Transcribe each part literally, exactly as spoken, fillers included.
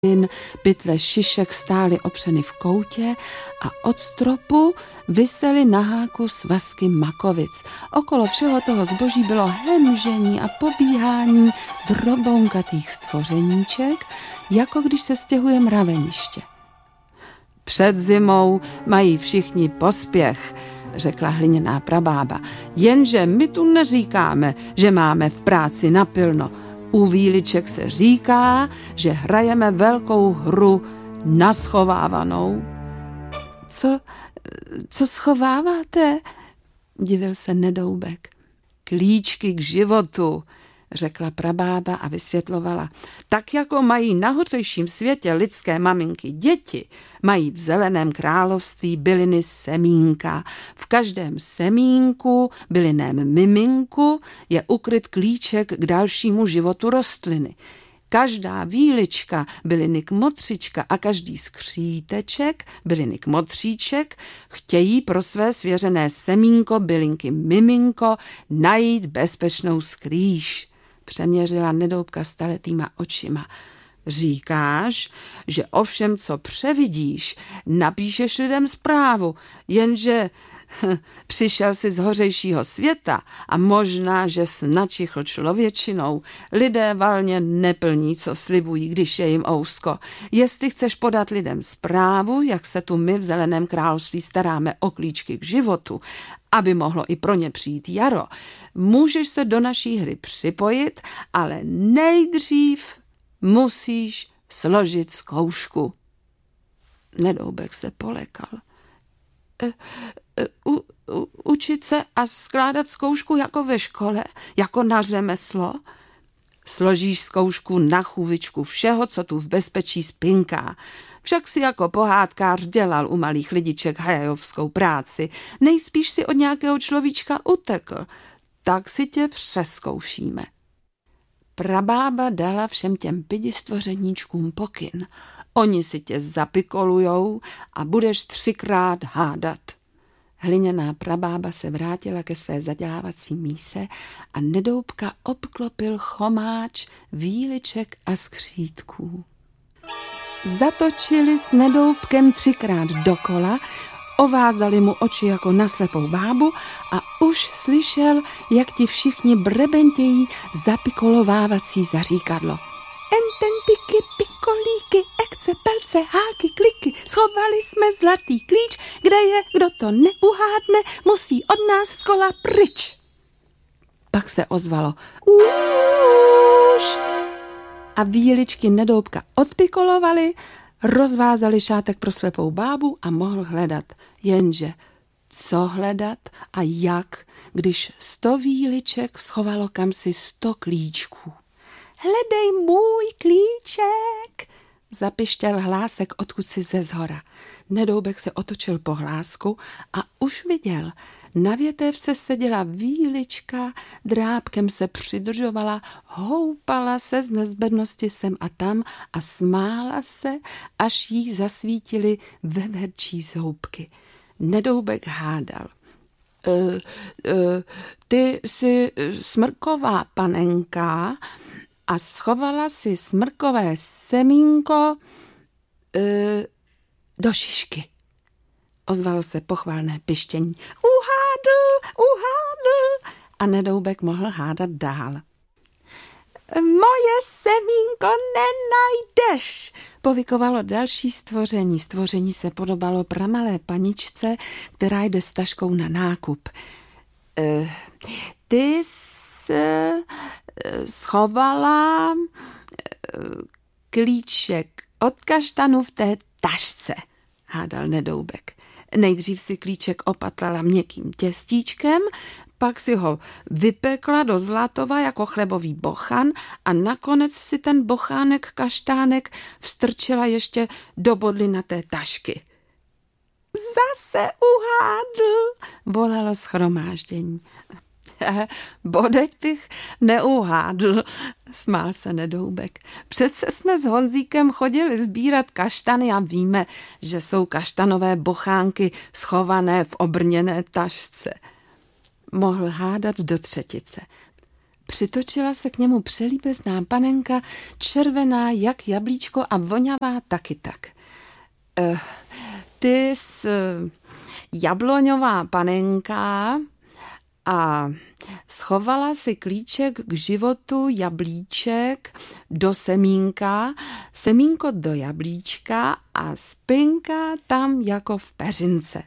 pytle šišek stály opřeny v koutě a od stropu visely na háku svazky makovic. Okolo všeho toho zboží bylo hemžení a pobíhání drobounkatých stvořeníček, jako když se stěhuje mraveniště. Před zimou mají všichni pospěch, řekla hliněná prabába, jenže my tu neříkáme, že máme v práci napilno. U výliček se říká, že hrajeme velkou hru na schovávanou. Co, co schováváte? Divil se Nedoubek. Klíčky k životu, řekla prabába a vysvětlovala. Tak jako mají na hořejším světě lidské maminky děti, mají v zeleném království byliny semínka. V každém semínku, bylinném miminku, je ukryt klíček k dalšímu životu rostliny. Každá výlička, byliny kmotřička a každý skříteček, byliny kmotříček, chtějí pro své svěřené semínko, bylinky miminko, najít bezpečnou skrýš. Přeměřila Nedoubka staletýma očima. Říkáš, že o všem, co převidíš, napíšeš lidem zprávu, jenže hm, přišel si z hořejšího světa a možná, že jsi načichl člověčinou. Lidé valně neplní, co slibují, když je jim ousko. Jestli chceš podat lidem zprávu, jak se tu my v zeleném království staráme o klíčky k životu, aby mohlo i pro ně přijít jaro, můžeš se do naší hry připojit, ale nejdřív musíš složit zkoušku. Nedoubek se polekal. E, e, u, u, učit se a skládat zkoušku jako ve škole, jako na řemeslo? Složíš zkoušku na chůvičku všeho, co tu v bezpečí spinká. Však si jako pohádkář dělal u malých lidiček hajajovskou práci. Nejspíš si od nějakého človíčka utekl. Tak si tě přeskoušíme. Prabába dala všem těm pidi stvořeníčkům pokyn. Oni si tě zapikolujou a budeš třikrát hádat. Hliněná prabába se vrátila ke své zadělávací míse a Nedoubka obklopil chomáč výliček a skřítků. Zatočili s Nedoubkem třikrát dokola, ovázali mu oči jako na slepou bábu a už slyšel, jak ti všichni brebentějí zapikolovávací zaříkadlo. Ententiky, pikolíky, ekce, pelce, háky, kliky, schovali jsme zlatý klíč, kde je, kdo to neuhádne, musí od nás z kola pryč. Pak se ozvalo už a výličky Nedoubka odpikolovaly, rozvázali šátek pro slepou bábu a mohl hledat. Jenže co hledat a jak, když sto výliček schovalo kamsi sto klíčků. Hledej můj klíček, zapištěl hlásek odkud si ze zhora. Nedoubek se otočil po hlásku a už viděl. Na větévce seděla výlička, drápkem se přidržovala, houpala se z nezbednosti sem a tam a smála se, až jí zasvítily veverčí zoubky. Nedoubek hádal. E, e, ty jsi smrková panenka a schovala si smrkové semínko e, do šišky. Ozvalo se pochvalné pištění. Uhádl, uhádl. A Nedoubek mohl hádat dál. Moje semínko nenajdeš, povykovalo další stvoření. Stvoření se podobalo pramalé paničce, která jde s taškou na nákup. E, ty jsi schovala klíček od kaštanu v té tašce, hádal Nedoubek. Nejdřív si klíček opatlala měkkým těstíčkem, pak si ho vypekla do zlatova jako chlebový bochan a nakonec si ten bochánek kaštánek vstrčila ještě do bodly na té tašky. Zase uhádl, volalo shromáždění. Bodeť bych neuhádl, smál se Nedoubek. Přece jsme s Honzíkem chodili sbírat kaštany a víme, že jsou kaštanové bochánky schované v obrněné tašce. Mohl hádat do třetice. Přitočila se k němu přelíbezná panenka, červená jak jablíčko a voňavá taky tak. Uh, ty jsi jabloňová panenka a schovala si klíček k životu jablíček do semínka, semínko do jablíčka a spinka tam jako v peřince.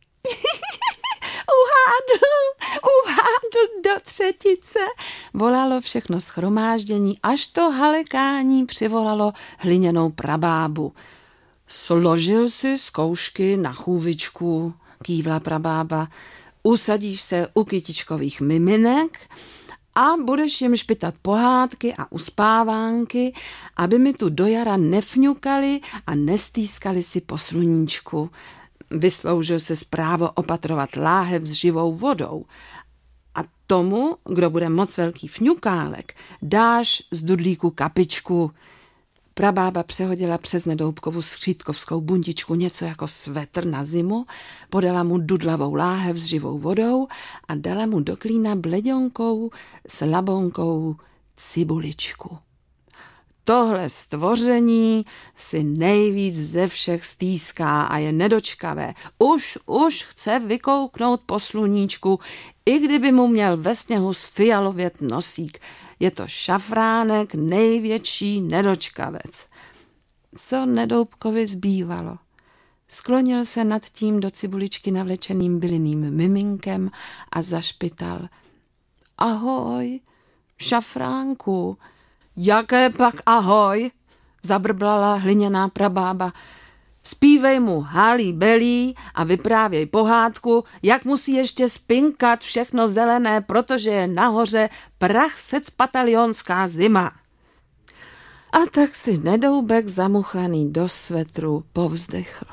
Uhádl, uhádl do třetice, volalo všechno shromáždění, až to halekání přivolalo hliněnou prabábu. Složil si zkoušky na chůvičku, kývla prabába, usadíš se u kytičkových miminek a budeš jim špitat pohádky a uspávánky, aby mi tu do jara nefňukali a nestýskali si po sluníčku. Vysloužil se právo opatrovat láhev s živou vodou. A tomu, kdo bude moc velký fňukálek, dáš z dudlíku kapičku. Prabába přehodila přes nedoubkovou skřítkovskou bundičku něco jako svetr na zimu, podala mu dudlavou láhev s živou vodou a dala mu do klína bleďonkou s labonkou cibuličku. Tohle stvoření si nejvíc ze všech stýská a je nedočkavé. Už, už chce vykouknout po sluníčku, i kdyby mu měl ve sněhu sfialovět nosík. Je to šafránek, největší nedočkavec. Co Nedoubkovi zbývalo? Sklonil se nad tím do cibuličky navlečeným bylinným miminkem a zašpital. Ahoj, šafránku. Jaké pak ahoj, zabrblala hliněná prabába. Zpívej mu halí belí a vyprávěj pohádku, jak musí ještě spinkat všechno zelené, protože je nahoře prachsecpatalionská zima. A tak si Nedoubek zamuchlaný do svetru povzdechl.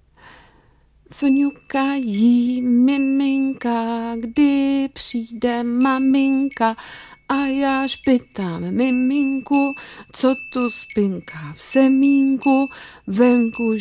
Fňukají miminka, kdy přijde maminka, a já špitám miminku, co tu spinká v semínku, venku